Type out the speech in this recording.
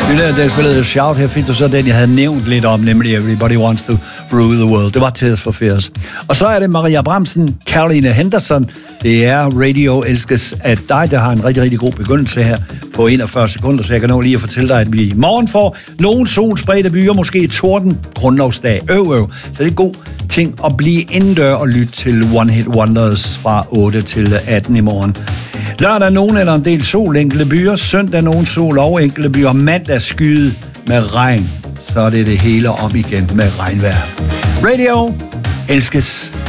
Da jeg spillede Shout, her fik du så den, jeg havde nævnt lidt om, nemlig Everybody Wants to Rule the World. Det var Tears for Fears. Og så er det Maria Bramsen, Caroline Henderson. Det er Radio Elskes af dig, der har en rigtig, rigtig god begyndelse her på 41 sekunder, så jeg kan nå lige at fortælle dig, at vi i morgen får nogle solspredte byer, måske torden, grundlovsdag, Så det er god ting at blive indendør og lytte til One Hit Wonders fra 8 til 18 i morgen. Lørdag nogen eller en del sol, enkelte byer. Søndag nogen sol og enkelte byer. Mandag skyde med regn. Så er det hele om igen med regnvejr. Radio elskes.